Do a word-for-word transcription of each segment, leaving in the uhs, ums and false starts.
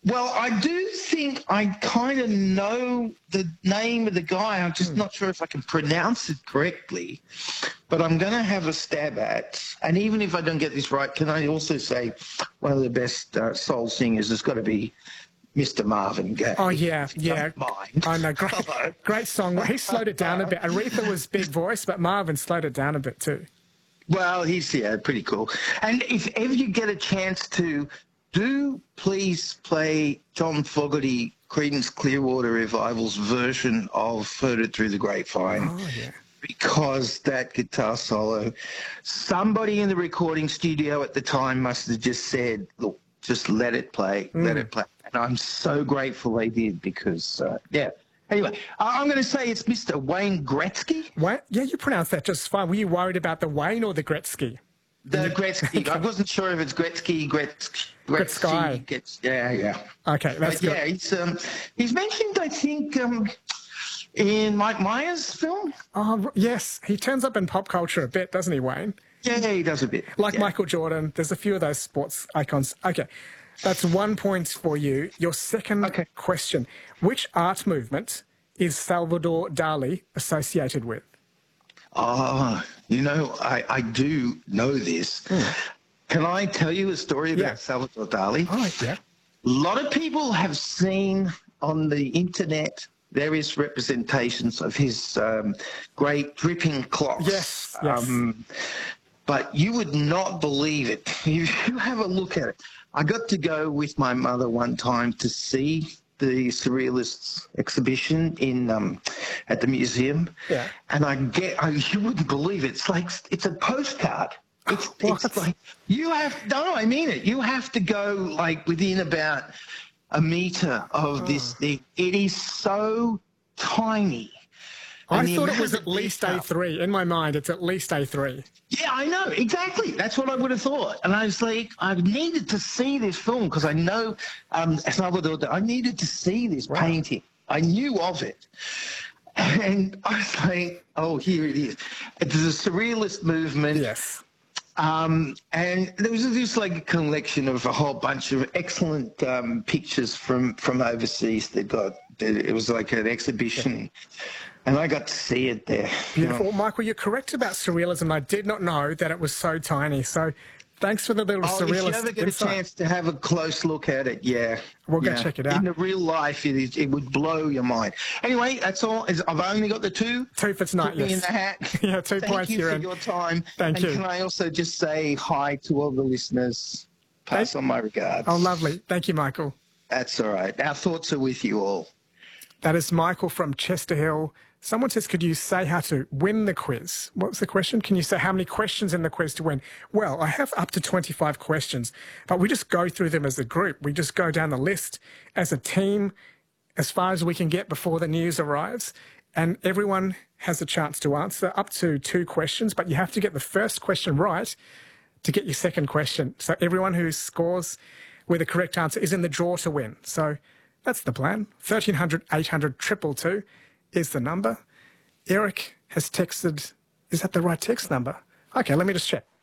Well, I do think I kind of know the name of the guy. I'm just Hmm. not sure if I can pronounce it correctly, but I'm going to have a stab at. And even if I don't get this right, can I also say one of the best uh, soul singers has got to be Mister Marvin Gaye? Oh, yeah, if you yeah. don't mind. I know, great, great song. He slowed it down a bit. Aretha was big voice, but Marvin slowed it down a bit too. Well, he's, yeah, pretty cool. And if ever you get a chance to, do please play John Fogerty, Creedence Clearwater Revival's version of Heard It Through the Grapevine. Oh, yeah. Because that guitar solo, somebody in the recording studio at the time must have just said, look, just let it play, mm. let it play. And I'm so grateful they did because, uh, yeah. Anyway, I'm going to say it's Mister Wayne Gretzky. What? Yeah, you pronounced that just fine. Were you worried about the Wayne or the Gretzky? The Gretzky. I wasn't sure if it's Gretzky, Gretz, Gretzky. Gretz, yeah, yeah. Okay, that's but good. Yeah, he's, um, he's mentioned, I think, um, in Mike Myers' film. Oh, yes. He turns up in pop culture a bit, doesn't he, Wayne? Yeah, yeah, he does a bit. Like yeah. Michael Jordan. There's a few of those sports icons. Okay, that's one point for you. Your second okay. question. Which art movement is Salvador Dali associated with? Oh, you know, I, I do know this. Hmm. Can I tell you a story about yeah. Salvador Dali? Oh, yeah. A lot of people have seen on the internet various representations of his um, great dripping clocks. Yes, yes. Um, but you would not believe it. If you have a look at it. I got to go with my mother one time to see the Surrealists exhibition in um, at the museum. Yeah. And I get, I, you wouldn't believe it. It's like, it's a postcard. It's, it's like, you have, no, I mean it. You have to go like within about a meter of oh. this thing. It is so tiny. I thought it was at least A three. In my mind, it's at least A three. Yeah, I know. Exactly. That's what I would have thought. And I was like, I needed to see this film because I know um, Salvador, I needed to see this wow. painting. I knew of it. And I was like, oh, here it is. It's a Surrealist movement. Yes. Um, and there was just like a collection of a whole bunch of excellent um, pictures from, from overseas that got, it was like an exhibition. And I got to see it there. Beautiful. You know. Michael, you're correct about Surrealism. I did not know that it was so tiny. So thanks for the little oh, Surrealist if you ever get insight. a chance to have a close look at it, yeah. We'll yeah. go check it out. In the real life, it, is, it would blow your mind. Anyway, that's all. I've only got the two. Two for tonight, Put yes. me in the hat. yeah, two Thank points you here. for And your time. Thank and you. Can I also just say hi to all the listeners? Pass Thank on my regards. Oh, lovely. Thank you, Michael. That's all right. Our thoughts are with you all. That is Michael from Chester Hill. Someone says, could you say how to win the quiz? What was the question? Can you say how many questions in the quiz to win? Well, I have up to twenty-five questions, but we just go through them as a group. We just go down the list as a team as far as we can get before the news arrives. And everyone has a chance to answer up to two questions, but you have to get the first question right to get your second question. So everyone who scores with the correct answer is in the draw to win. So that's the plan. thirteen hundred, eight hundred, two two two is the number. Eric has texted, is that the right text number? Okay, let me just check.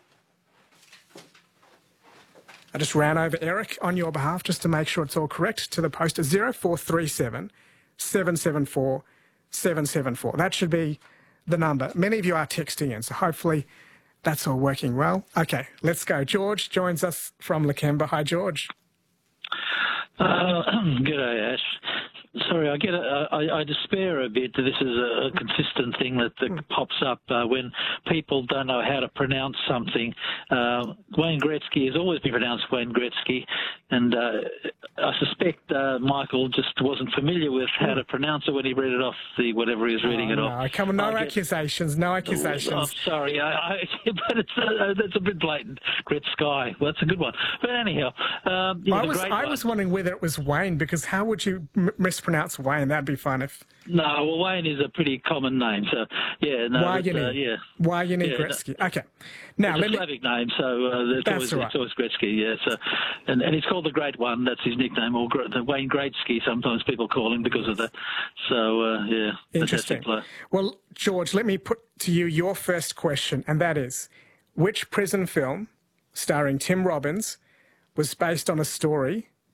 I just ran over Eric on your behalf just to make sure it's all correct to the poster zero four three seven, seven seven four, seven seven four. That should be the number. Many of you are texting in, so hopefully that's all working well. Okay, let's go. George joins us from Lakemba. Hi, George. Uh, G'day, Ash. Sorry, I get a, I, I despair a bit that this is a, a consistent thing that, that pops up uh, when people don't know how to pronounce something. Uh, Wayne Gretzky has always been pronounced Wayne Gretzky, and uh, I suspect uh, Michael just wasn't familiar with how to pronounce it when he read it off the whatever he was reading oh, it no, off. Come on, no I accusations, get, no accusations. Oh, I'm sorry, I, I, but it's uh, that's a bit blatant. Gretzky, well, that's a good one. But anyhow, um, yeah, I was great I one. was wondering whether it was Wayne, because how would you m mispronounce Wayne? That'd be fun if. No, well, Wayne is a pretty common name, so yeah, no, why you but, uh, need? yeah, why you need yeah, Gretzky? No. Okay, now it's let a Slavic me... name, so uh, it's, That's always, right. it's always Gretzky. Yeah, so and, and he's called the Great One. That's his nickname, or the Wayne Gretzky. Sometimes people call him because of that. So uh, yeah, interesting. Well, George, let me put to you your first question, and that is, which prison film starring Tim Robbins was based on a story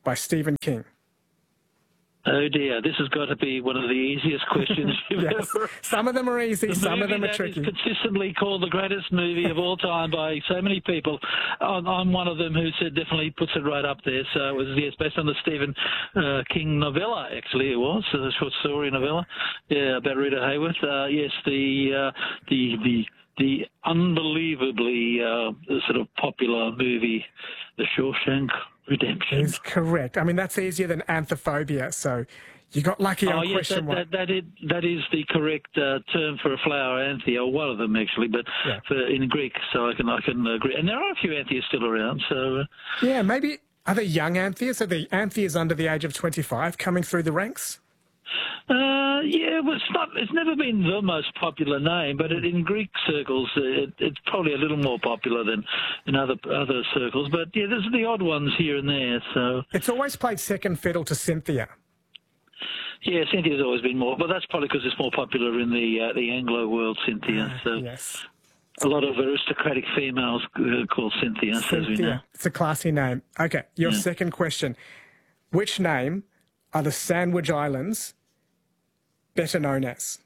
by Stephen King? Oh dear, this has got to be one of the easiest questions you've Yes. ever. Some of them are easy, The some of movie them are that tricky. is consistently called the greatest movie of all time by so many people. I'm, I'm one of them who said definitely puts it right up there. So it was, yes, based on the Stephen uh, King novella, actually it was, a short story novella, yeah, about Rita Hayworth. Uh, yes, the, uh, the, the, the unbelievably uh, sort of popular movie, The Shawshank Redemption. Is correct. I mean, that's easier than Anthophobia, so you got lucky on Oh, yes, question that, one. that, that, is, that is the correct uh, term for a flower, anthea, or one of them actually, but Yeah. for, in Greek, so I can I can agree. And there are a few antheas still around, so... Uh, Yeah, maybe, are they young antheas? Are the antheas under the age of twenty-five coming through the ranks? Uh, yeah, well, it's not. It's never been the most popular name, but it, in Greek circles, it, it's probably a little more popular than in other other circles. But yeah, there's the odd ones here and there. So It's always played second fiddle to Cynthia. yeah, Cynthia's always been more, but that's probably because it's more popular in the uh, the Anglo world. Cynthia. So Yes. a lot of aristocratic females uh, called Cynthia, as we know. Cynthia. It's a classy name. Okay, your Yeah. second question. Which name are the Sandwich Islands better known as?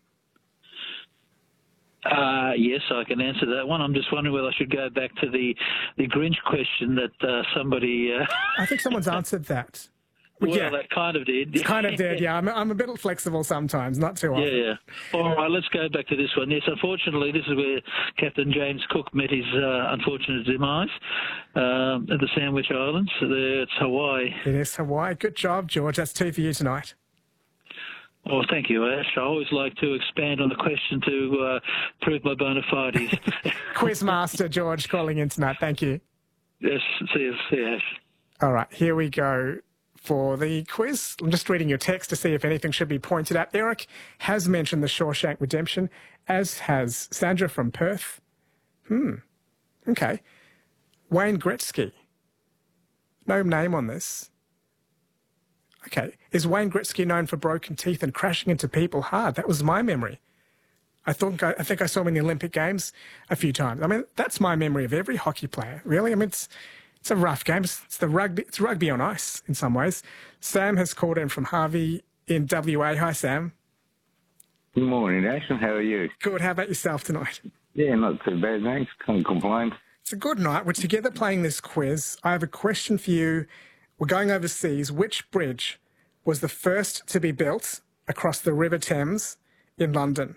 Uh, yes, I can answer that one. I'm just wondering whether I should go back to the, the Grinch question that uh, somebody... Uh, I think someone's answered that. well, yeah. that kind of did. Kind of did, yeah. I'm, I'm a bit flexible sometimes, not too often. Yeah, yeah. All right, let's go back to this one. Yes, unfortunately, this is where Captain James Cook met his uh, unfortunate demise um, at the Sandwich Islands. So there, it's Hawaii. It is Hawaii. Good job, George. That's two for you tonight. Oh, thank you, Ash. I always like to expand on the question to uh, prove my bona fides. Quizmaster George calling in tonight. Thank you. Yes, see you, see you, Ash. All right, here we go for the quiz. I'm just reading your text to see if anything should be pointed out. Eric has mentioned the Shawshank Redemption, as has Sandra from Perth. Hmm. Okay. Wayne Gretzky. No name on this. Okay. Is Wayne Gretzky known for broken teeth and crashing into people hard? That was my memory. I thought I, I think I saw him in the Olympic Games a few times. I mean, that's my memory of every hockey player, really. I mean, it's it's a rough game. It's, it's the rugby. It's rugby on ice in some ways. Sam has called in from Harvey in W A. Hi, Sam. Good morning, Ash, and how are you? Good. How about yourself tonight? Yeah, not too bad, thanks. Can't complain. It's a good night. We're together playing this quiz. I have a question for you. We're going overseas. Which bridge was the first to be built across the River Thames in London?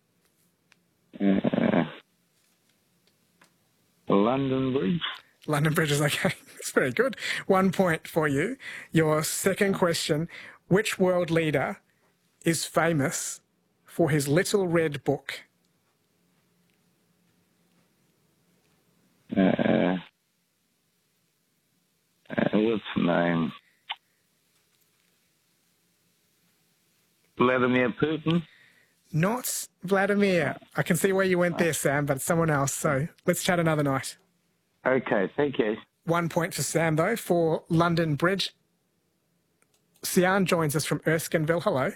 Uh, London Bridge. London Bridge is okay. It's very good. One point for you. Your second question. Which world leader is famous for his little red book? Uh, uh, what's the name? Vladimir Putin. Not Vladimir. I can see where you went there, Sam, but it's someone else. So let's chat another night. Okay, thank you. One point for Sam, though, for London Bridge. Sian joins us from Erskineville. Hello.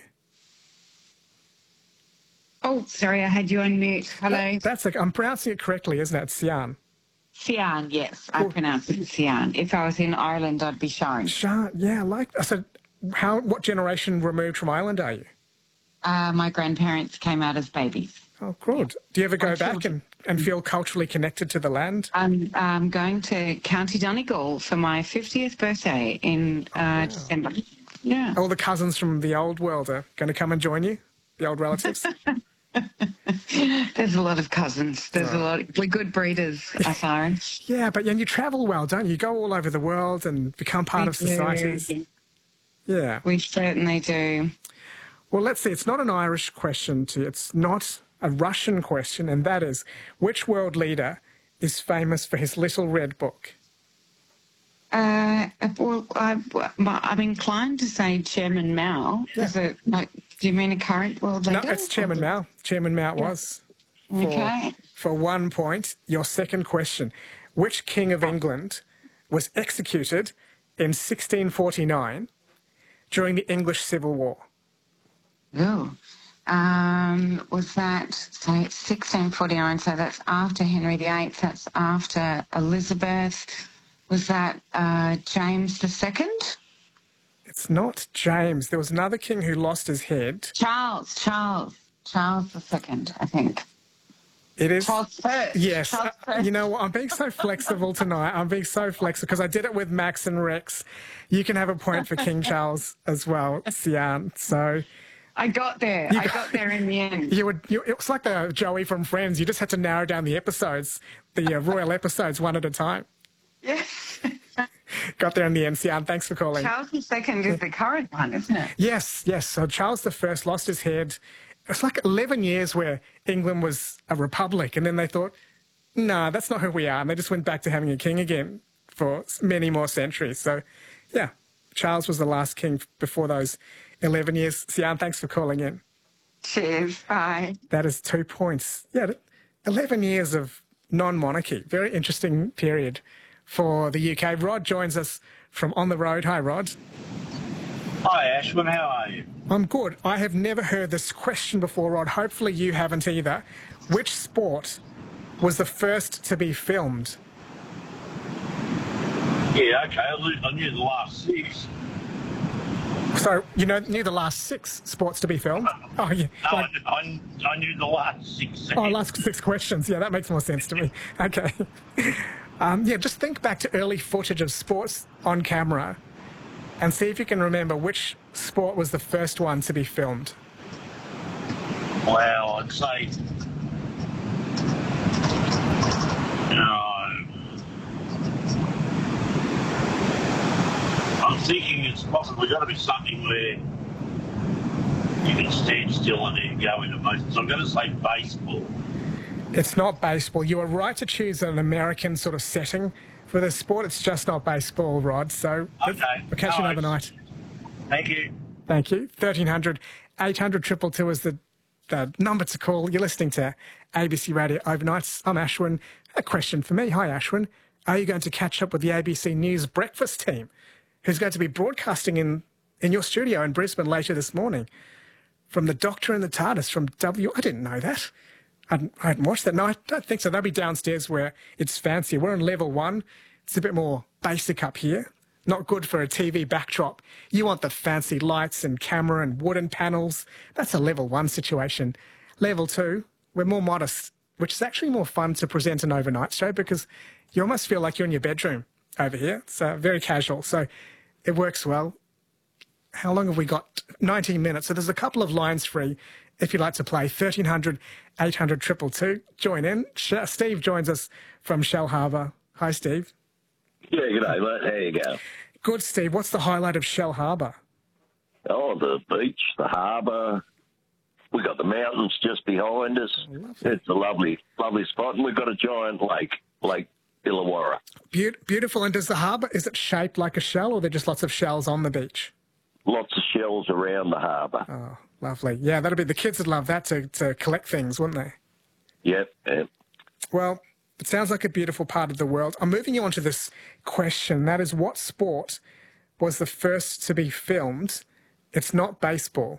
Oh, sorry, I had you on mute. Hello. That's like, I'm pronouncing it correctly, isn't it? Sian. Sian, yes, I pronounce it Sian. If I was in Ireland, I'd be Sharon. Shan, yeah, I like. I said, how? What generation removed from Ireland are you? Uh, my grandparents came out as babies. Oh, good. Do you ever go My back children. and, and feel culturally connected to the land? I'm um, going to County Donegal for my fiftieth birthday in uh, December. Yeah. All the cousins from the old world are going to come and join you, the old relatives. There's a lot of cousins. There's a lot of we're good breeders, us Irish. Yeah, but and you travel well, don't you? You go all over the world and become part of societies. Yeah. We certainly do. Well, let's see. It's not an Irish question to you. It's not a Russian question, and that is, which world leader is famous for his little red book? Uh, well, I, I'm inclined to say Chairman Mao. Yeah. Is it, like, do you mean a current world No, leader? it's Chairman Mao. Chairman Mao was. For, Okay. For one point, your second question. Which King of England was executed in sixteen forty-nine during the English Civil War? Oh, um, was that, so it's sixteen forty-nine, so that's after Henry the Eighth, that's after Elizabeth. Was that uh, James the Second? It's not James. There was another king who lost his head. Charles, Charles, Charles the second, I think. It is. Charles first. Yes. Charles Uh, first. you know what? I'm being so flexible tonight. I'm being so flexible because I did it with Max and Rex. You can have a point for King Charles as well, Sian. So I got there. You I got- got there in the end. you would. You, it was like the Joey from Friends. You just had to narrow down the episodes, the uh, royal episodes, one at a time. Yes. Got there in the end, Sian. Thanks for calling. Charles the second is the current one, isn't it? Yes, yes. So Charles the First lost his head. It's like eleven years where England was a republic, and then they thought, no, that's not who we are. And they just went back to having a king again for many more centuries. So, yeah, Charles was the last king before those eleven years. Sian, thanks for calling in. Cheers. Bye. That is two points. Yeah, eleven years of non-monarchy. Very interesting period for the U K. Rod joins us from On the Road. Hi, Rod. Hi, Ashwin. How are you? I'm good. I have never heard this question before, Rod. Hopefully you haven't either. Which sport was the first to be filmed? Yeah, okay. I knew- I knew the last six. So, you know, knew the last six sports to be filmed? Oh, yeah. No, Like, I, I, I knew the last six. oh, last six questions. Yeah, that makes more sense to me. Okay. Um, yeah, just think back to early footage of sports on camera and see if you can remember which sport was the first one to be filmed. Well, I'd say. No. I'm thinking it's possibly got to be something where you can stand still and then go into motion. So I'm going to say baseball. It's not baseball. You were right to choose an American sort of setting for the sport. It's just not baseball, Rod. So Okay. we'll catch you No another worries. night. Thank you. Thank you. thirteen hundred, eight hundred, two two two is the, the number to call. You're listening to A B C Radio Overnights. I'm Ashwin. A question for me. Hi, Ashwin. Are you going to catch up with the A B C News breakfast team who's going to be broadcasting in, in your studio in Brisbane later this morning? From the Doctor and the TARDIS from W... I didn't know that. I hadn't, I hadn't watched that. No, I don't think so. They'll be downstairs where it's fancy. We're on level one. It's a bit more basic up here. Not good for a T V backdrop. You want the fancy lights and camera and wooden panels. That's a level one situation. Level two, we're more modest, which is actually more fun to present an overnight show because you almost feel like you're in your bedroom over here. It's uh, very casual. So it works well. How long have we got? nineteen minutes. So there's a couple of lines free if you'd like to play. thirteen hundred, eight hundred, two two two. Join in. Sh- Steve joins us from Shellharbour. Hi, Steve. Yeah, g'day, mate. How you go? Good, Steve. What's the highlight of Shellharbour? Oh, the beach, the harbour. We got the mountains just behind us. It's a lovely, lovely spot, and we've got a giant lake, Lake Illawarra. Be- beautiful. And does the harbour, is it shaped like a shell or are there just lots of shells on the beach? Lots of shells around the harbour. Oh, lovely. Yeah, that'd be, the kids would love that to, to collect things, wouldn't they? Yep, yep. Well, it sounds like a beautiful part of the world. I'm moving you on to this question. That is, what sport was the first to be filmed? It's not baseball.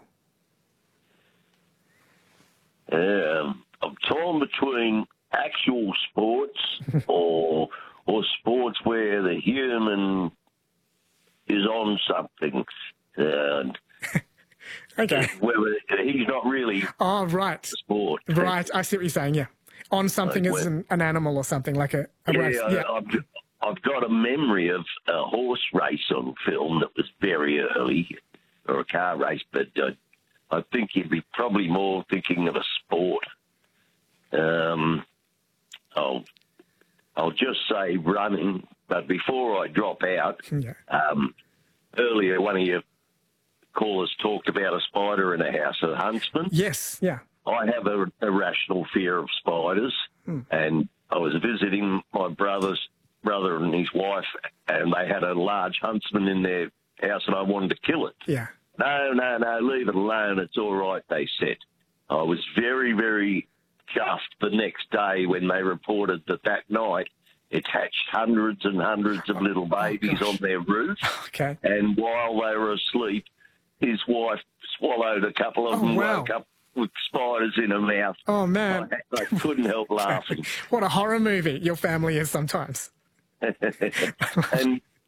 Um, I'm torn between actual sports or or sports where the human is on something. And Okay. where he's not really Oh, right. sport. Right. I see what you're saying, yeah. On something Like as when- an, an animal or something, like a, a Yeah, race. Yeah. I- I've, I've got a memory of a horse race on film that was very early, or a car race, but I, I think you'd be probably more thinking of a sport. Um, I'll, I'll just say running, but before I drop out, Yeah. um, earlier one of your callers talked about a spider in a house of huntsman. Yes, yeah. I have a irrational fear of spiders, and I was visiting my brother's brother and his wife, and they had a large huntsman in their house, and I wanted to kill it. Yeah. No, no, no, leave it alone. It's all right, they said. I was very, very chuffed the next day when they reported that that night it hatched hundreds and hundreds of little babies on their roof, Okay. and while they were asleep, his wife swallowed a couple of Oh, them, wow. woke up with spiders in her mouth. Oh, man. I, I couldn't help laughing. What a horror movie your family is sometimes. and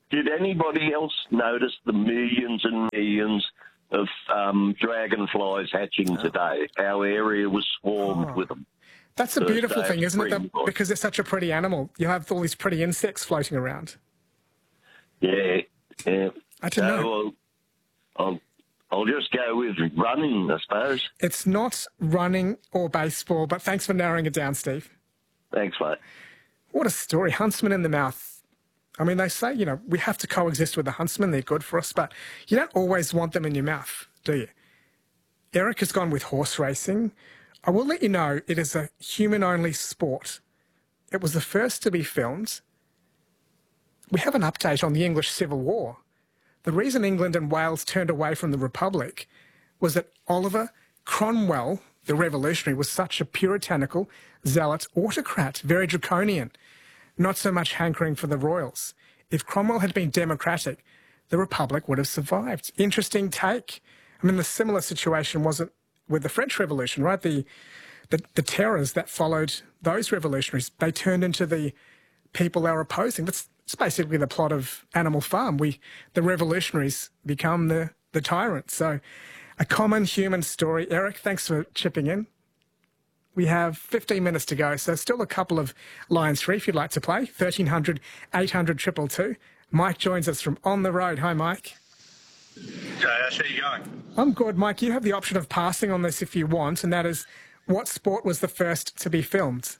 did anybody else notice the millions and millions of um, dragonflies hatching today? Our area was swarmed Oh. with them. That's a Thursday beautiful thing, at isn't it? That, Springboard. because they're such a pretty animal. You have all these pretty insects floating around. Yeah, yeah. I didn't know. So I'll, I'll, I'll just go with running, I suppose. It's not running or baseball, but thanks for narrowing it down, Steve. Thanks, mate. What a story. Huntsman in the mouth. I mean, they say, you know, we have to coexist with the huntsman. They're good for us, but you don't always want them in your mouth, do you? Eric has gone with horse racing. I will let you know it is a human-only sport. It was the first to be filmed. We have an update on the English Civil War. The reason England and Wales turned away from the Republic was that Oliver Cromwell, the revolutionary, was such a puritanical, zealot autocrat, very draconian, not so much hankering for the royals. If Cromwell had been democratic, the Republic would have survived. Interesting take. I mean, the similar situation wasn't with the French Revolution, right? The, the, the terrors that followed those revolutionaries, they turned into the people they were opposing. That's, that's basically the plot of Animal Farm. We, the revolutionaries become the, the tyrants. So a common human story. Eric, thanks for chipping in. We have fifteen minutes to go, so still a couple of lines free if you'd like to play. thirteen hundred, eight hundred, two two two. Mike joins us from On the Road. Hi, Mike. Okay, Ash, how you going? I'm good, Mike. You have the option of passing on this if you want, and that is, what sport was the first to be filmed?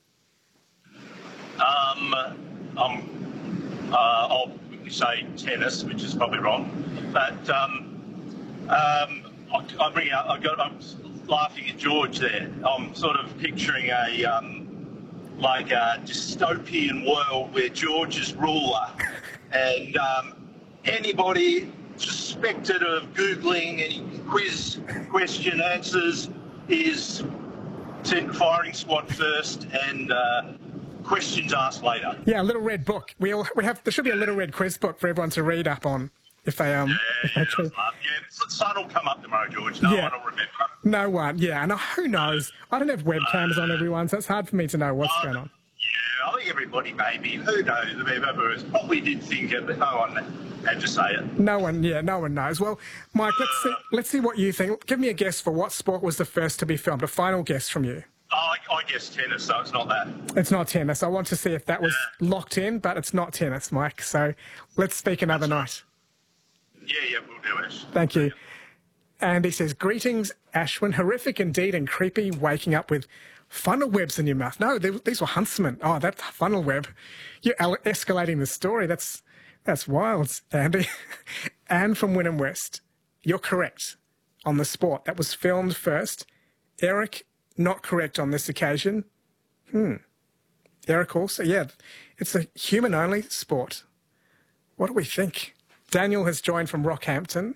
Um, um, uh, I'll say tennis, which is probably wrong, but um, um, I, I bring out. I got. I'm laughing at George there. I'm sort of picturing a um, like a dystopian world where George is ruler, and um, anybody suspected of Googling any quiz question answers is sent firing squad first and uh, questions asked later. Yeah, a little red book. We all we have. There should be a little red quiz book for everyone to read up on if they um. Yeah, if yeah, they choose. yeah. The sun will come up tomorrow, George. No Yeah. one will remember. No one. Yeah, and who knows? I don't have webcams on everyone, so it's hard for me to know what's Uh, going on. Yeah, I think everybody maybe. Who knows? Whoever probably did think it, but no one had to say it. No one. Yeah, no one knows. Well, Mike, let's see. Let's see what you think. Give me a guess for what sport was the first to be filmed. A final guess from you. I, I guess tennis, so it's not that. It's not tennis. I want to see if that was locked in, but it's not tennis, Mike. So let's speak another night. Yeah, yeah, we'll do it. Thank you. And he says, greetings, Ashwin. Horrific indeed and creepy waking up with funnel webs in your mouth. No, they, these were huntsmen. Oh, that funnel web. You're el- escalating the story. That's that's wild, Andy. Anne from Wynnum West, you're correct on the sport. That was filmed first. Eric, not correct on this occasion. Hmm. Eric also, yeah, it's a human-only sport. What do we think? Daniel has joined from Rockhampton.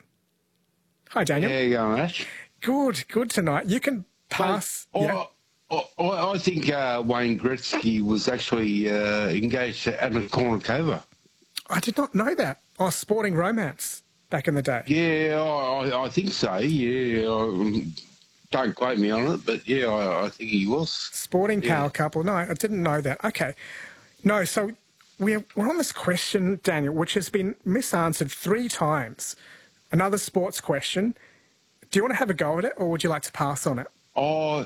Hi, Daniel. How you going, Ash? Good, good tonight. You can pass. I, yeah. I, I, I think uh, Wayne Gretzky was actually uh, engaged to Anna Kournikova. I did not know that. Oh, sporting romance back in the day. Yeah, I, I think so. Yeah, um, don't quote me on it, but yeah, I, I think he was. Sporting Yeah. power couple. No, I didn't know that. Okay. No, so we're, we're on this question, Daniel, which has been misanswered three times. Another sports question. Do you want to have a go at it, or would you like to pass on it? Oh,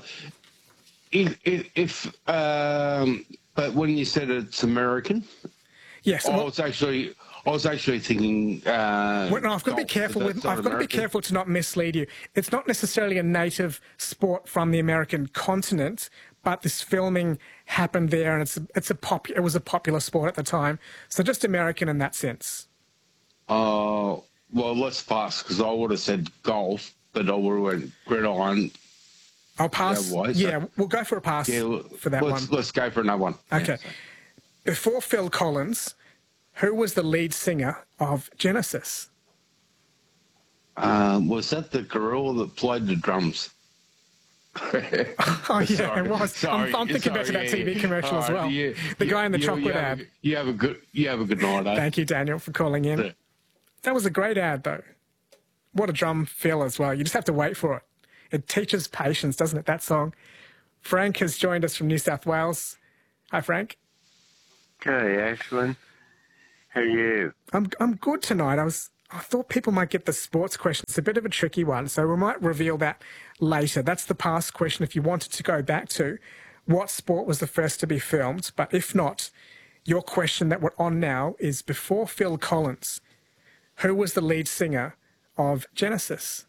if, if, if um, but when you said it's American, Yes. I well, was actually, I was actually thinking. Uh, Well, no, I've got to be golf, careful but with. that's not I've got to be American. careful to not mislead you. It's not necessarily a native sport from the American continent, but this filming happened there, and it's a, it's a pop. It was a popular sport at the time, so just American in that sense. Uh, well, let's pass because I would have said golf, but I would have went gridiron. I'll pass. Yeah, why? So- Yeah, we'll go for a pass Yeah, for that let's, one. let's go for another one. Okay. Before Phil Collins, who was the lead singer of Genesis? Um, was that the gorilla that played the drums? Oh, yeah, Sorry, it was. sorry, I'm, I'm thinking back to sorry, that T V yeah. commercial as All right, well. yeah, the yeah, guy in the you- chocolate you have, ad. You have a good. You have a good night. Eh? Thank you, Daniel, for calling in. Yeah. That was a great ad, though. What a drum fill as well. You just have to wait for it. It teaches patience, doesn't it, that song? Frank has joined us from New South Wales. Hi, Frank. Okay, Ashwin. How are you? I'm I'm good tonight. I was I thought people might get the sports question. It's a bit of a tricky one, so we might reveal that later. That's the past question if you wanted to go back to what sport was the first to be filmed. But if not, your question that we're on now is before Phil Collins, who was the lead singer of Genesis?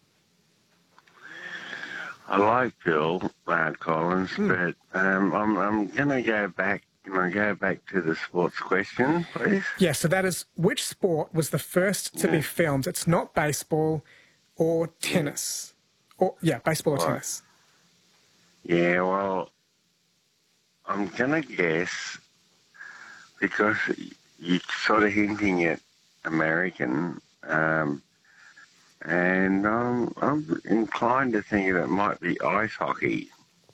I like Phil uh, Collins, Hmm. but um, I'm I'm going to go back. Can I go back to the sports question, please? Yeah, so that is which sport was the first to be filmed? It's not baseball or tennis. Or yeah, baseball or Right. tennis. Yeah, well, I'm going to guess because you're sort of hinting at American, um, and um, I'm inclined to think that it might be ice hockey.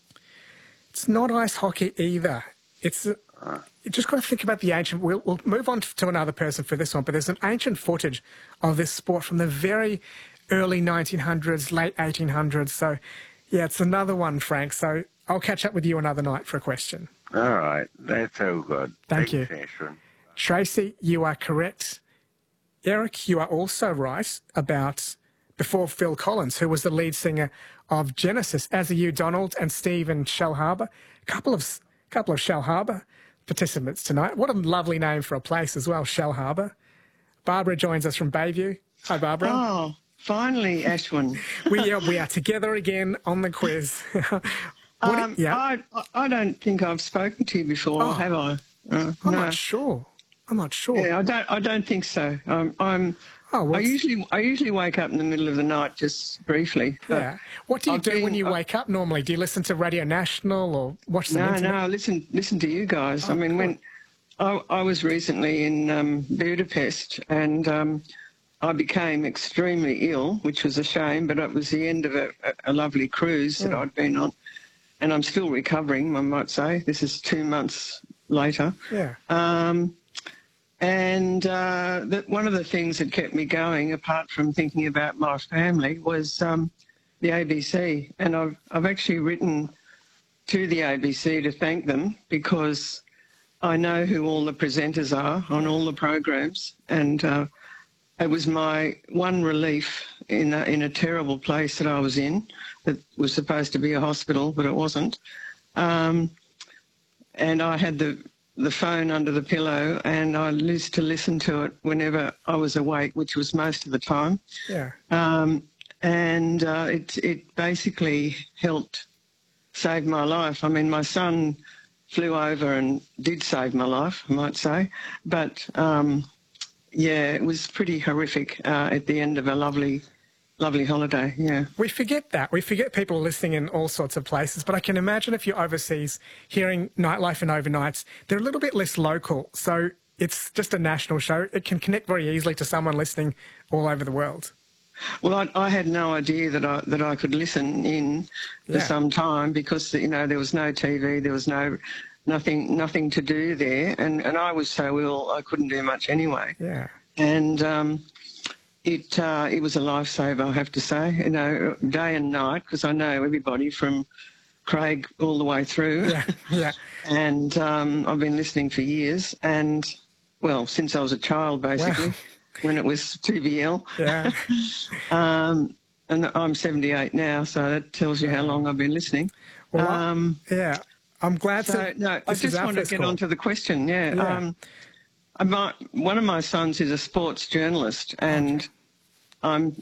It's not ice hockey either. It's uh, you just got to think about the ancient. We'll, we'll move on to another person for this one, but there's an ancient footage of this sport from the very early nineteen hundreds, late eighteen hundreds. So, yeah, it's another one, Frank. So I'll catch up with you another night for a question. All right, that's all good. Thank Thanks, you. Ashwin. Tracy, you are correct. Eric, you are also right about before Phil Collins, who was the lead singer of Genesis, as are you, Donald and Stephen Shell Harbour. A couple of couple of Shell Harbour participants tonight. What a lovely name for a place as well, Shell Harbour. Barbara joins us from Bayview. Hi, Barbara. Oh, finally, Ashwin. We are, we are together again on the quiz. What do- Um, yeah, I, I don't think I've spoken to you before, Oh. have I? Uh, I'm no. not sure. I'm not sure. Yeah, I don't. I don't think so. Um, I'm. Oh, well, I usually. I usually wake up in the middle of the night, just briefly. but yeah. What do you I've do when been- you I- wake up normally? Do you listen to Radio National or watch the No, internet? no. Listen, listen to you guys. Oh, I mean, cool. when I, I was recently in um, Budapest, and um, I became extremely ill, which was a shame. But it was the end of a, a, a lovely cruise that Mm. I'd been on, and I'm still recovering. I might say this is two months later. Yeah. Um, and uh, that one of the things that kept me going, apart from thinking about my family, was um, the A B C. And I've, I've actually written to the A B C to thank them because I know who all the presenters are on all the programs. And uh, it was my one relief in a, in a terrible place that I was in that was supposed to be a hospital, but it wasn't. Um, and I had the the phone under the pillow, and I used to listen to it whenever I was awake, which was most of the time. Yeah. Um, and uh, it it basically helped save my life. I mean, my son flew over and did save my life, I might say. But um, yeah, it was pretty horrific uh, at the end of a lovely, lovely holiday. Yeah. We forget that. We forget people are listening in all sorts of places. But I can imagine if you're overseas hearing nightlife and overnights, they're a little bit less local. So it's just a national show. It can connect very easily to someone listening all over the world. Well, I, I had no idea that I that I could listen in for Yeah. some time because you know there was no T V, there was no nothing nothing to do there, and and I was so ill I couldn't do much anyway. Yeah. And um, it uh, it was a lifesaver, I have to say. You know, day and night because I know everybody from Craig all the way through. Yeah. Yeah. And um, I've been listening for years, and well, since I was a child, basically, Wow. when it was two B L. Yeah. Um, and I'm seventy-eight now, so that tells you how long I've been listening. Well, I- um, yeah. I'm glad so, to. no, I this is just our want to first get call. on to the question. Yeah. Yeah. Um, I might, one of my sons is a sports journalist, and I'm,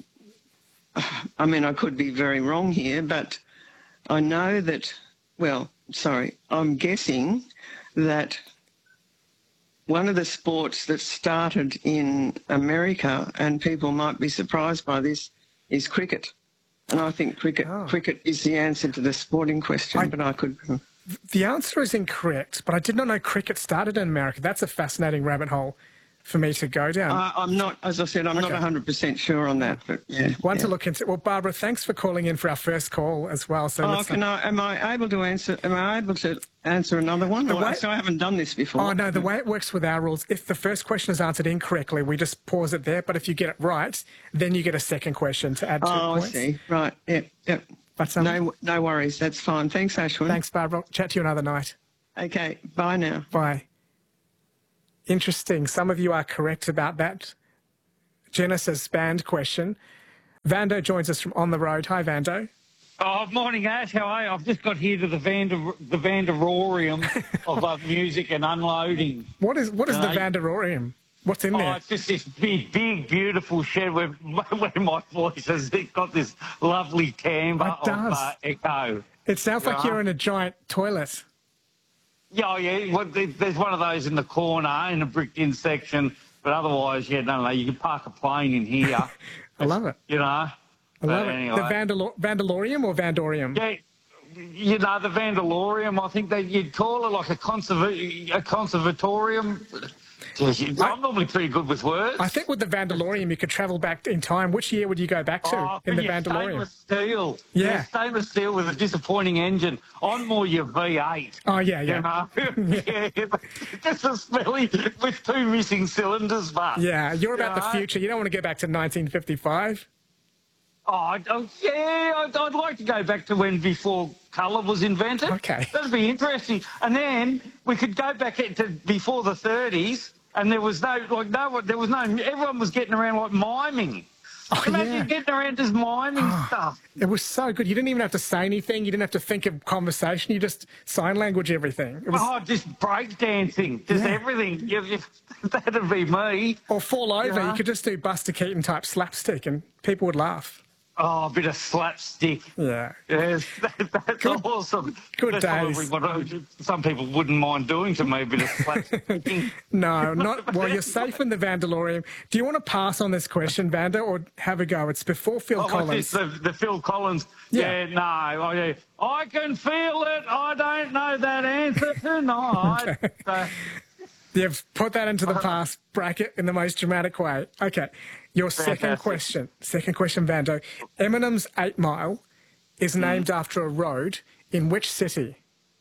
I mean, I could be very wrong here, but I know that, well, sorry, I'm guessing that one of the sports that started in America, and people might be surprised by this, is cricket. And I think cricket Oh. cricket is the answer to the sporting question, I- but I could... The answer is incorrect, but I did not know cricket started in America. That's a fascinating rabbit hole for me to go down. I, I'm not, as I said, I'm not Okay. one hundred percent sure on that, but yeah. One yeah. to look into. Well, Barbara, thanks for calling in for our first call as well. So Oh, let's- can I, am I able to answer, am I able to answer another one? The Or- way- so I haven't done this before. Oh, no, the way it works with our rules, if the first question is answered incorrectly, we just pause it there. But if you get it right, then you get a second question to add two Oh, I points. see. Right, yep, yep. But, um, No, no worries, that's fine. Thanks, Ashwin. Thanks, Barbara. Chat to you another night. Okay, bye now. Bye. Interesting. Some of you are correct about that Genesis band question. Vando joins us from On the Road. Hi, Vando. Oh, morning, Ash. How are you? I've just got here to the Vander, the Vanderorium of uh, music and unloading. What is what is You the know? Vanderorium? What's in Oh, there? it's just this big, big, beautiful shed where, where my voice has got this lovely timbre It of does. uh, echo. It sounds like Yeah. you're in a giant toilet. Yeah, oh, yeah. Well, there- there's one of those in the corner in a bricked-in section, but otherwise, yeah, no, no, you can park a plane in here. I love it. You know. I love But it. anyway. The Vandalor- Vandalorium or Vandorium? Yeah, you know, the Vandalorium, I think that you'd call it like a, conserva- a conservatorium. Jeez, I'm normally pretty good with words. I think with the Vandalorium, you could travel back in time. Which year would you go back to Oh, in the yeah, Vandalorium? stainless steel. Yeah. stainless steel with a disappointing engine. I'm more your V eight. Oh, yeah, You yeah. know? yeah. Just a smelly with two missing cylinders, but. Yeah, you're about You the know? future. You don't want to go back to nineteen fifty-five. Oh, I- oh, yeah, I'd, I'd like to go back to when before colour was invented. Okay. That'd be interesting. And then we could go back to before the thirties, and there was no, like, no one, there was no, everyone was getting around like miming. Oh, Imagine yeah. getting around just miming stuff. It was so good. You didn't even have to say anything. You didn't have to think of conversation. You just sign language everything. It was, Oh, just break dancing, just Yeah. everything. You, you, that'd be me. or fall over. Yeah. You could just do Buster Keaton type slapstick and people would laugh. Oh, a bit of slapstick. Yeah. Yes, that, that's Good- awesome. good that's days. probably what some people wouldn't mind doing to me, a bit of slapstick. No, not well. You're safe in the Vandalorium. Do you want to pass on this question, Vanda, or have a go? It's before Phil Oh, what's Collins. this, the, the Phil Collins? Yeah. Yeah, no. I, yeah. I can feel it. I don't know that answer tonight. So, You've put that into the past bracket in the most dramatic way. Okay, your second Fantastic. question. Second question, Vando. Eminem's Eight Mile is Hmm. named after a road in which city?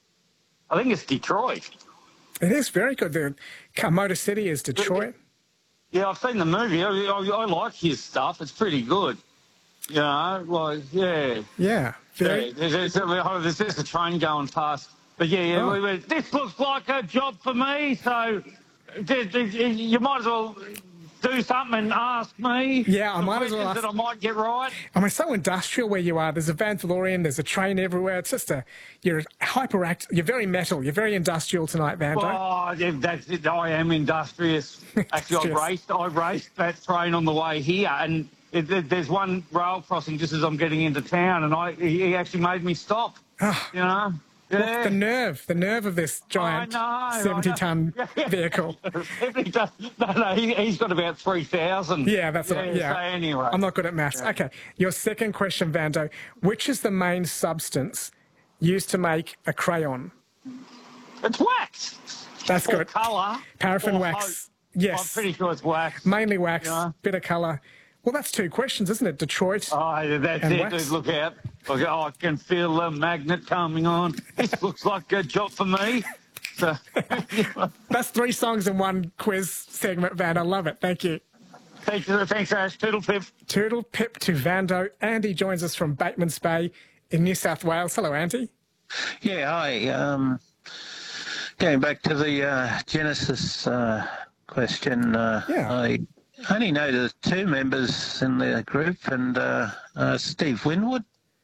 I think it's Detroit. It is very good. The Motor City is Detroit. Yeah, I've seen the movie. I, I, I like his stuff. It's pretty good. You know, like, yeah. Yeah, very. Yeah, there's, there's, there's, there's a train going past. But yeah, yeah Oh. we, we, this looks like a job for me, so th- th- you might as well do something and ask me. Yeah, I some might as well questions ask- that I might get right. I mean, so industrial where you are. There's a Vandalorian, there's a train everywhere. It's just a, you're hyperact, you're very metal, you're very industrial tonight, Vando. Oh, yeah, that's it. I am industrious. Actually, Industrious. I raced, I raced that train on the way here, and it, it- there's one rail crossing just as I'm getting into town, and I he he actually made me stop. you know? Yeah. The nerve, the nerve of this giant I know, seventy-ton I know. vehicle. He does- no, no, he, he's got about three thousand. Yeah, that's yeah, right. Yeah. So anyway. I'm not good at maths. Okay. Your second question, Vando. Which is the main substance used to make a crayon? It's wax. That's Or good. colour. Paraffin or wax. hope. Yes. I'm pretty sure it's wax. Mainly wax, Yeah. bit of colour. Well, that's two questions, isn't it? Detroit. Oh, yeah, that's And it. wax. Look out. Look out. Oh, I can feel the magnet coming on. This looks like a job for me. So, That's three songs in one quiz segment, Van. I love it. Thank you. thanks, thanks, Ash. Toodle pip. Toodle pip to Vando. Andy joins us from Bateman's Bay in New South Wales. Hello, Andy. Yeah, hi. Um, going back to the uh, Genesis uh, question, uh, Yeah. I only know the two members in the group and uh, uh, Steve Winwood.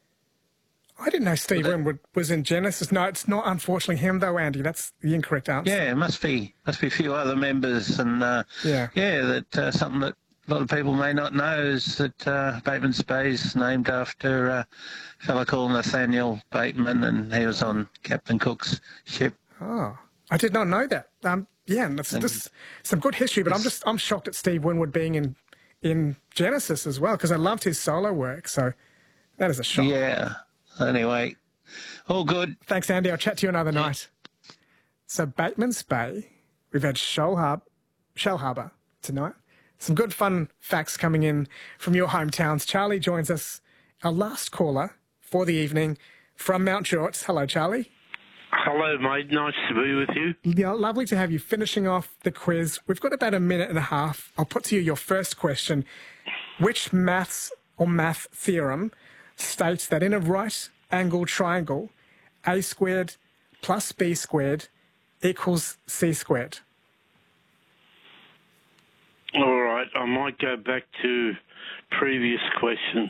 I didn't know Steve Winwood was in Genesis. No, it's not unfortunately him though, Andy. That's the incorrect answer. Yeah, it must be must be a few other members, and uh, Yeah. yeah, that uh, something that a lot of people may not know is that uh, Bateman's Bay is named after uh, a fellow called Nathaniel Bateman, and he was on Captain Cook's ship. Oh, I did not know that. Um, yeah, and that's just some good history. But I'm just I'm shocked at Steve Winwood being in in Genesis as well because I loved his solo work. So that is a shock. Yeah. Anyway, all good. Thanks, Andy. I'll chat to you another night. So Bateman's Bay, we've had Shell Harbour, Shell Harbour tonight. Some good fun facts coming in from your hometowns. Charlie joins us, our last caller for the evening from Mount George. Hello, Charlie. Hello, mate. Nice to be with you. Yeah, lovely to have you finishing off the quiz. We've got about a minute and a half. I'll put to you your first question. Which maths or math theorem states that in a right angled triangle, a squared plus b squared equals c squared? All right, I might go back to previous question.